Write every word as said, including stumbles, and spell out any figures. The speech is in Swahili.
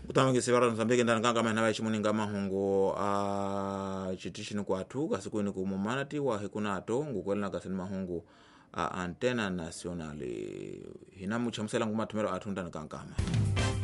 Utamangi sibara Mozambique ndana kankama na bayishi muninga mahungu a chitishini kwathu kasiku ni kumumanati wa hekuna ato ngukwelana kasini mahungu a Antena Nacional hinamu chamusela ngumatumero atunda na kankama.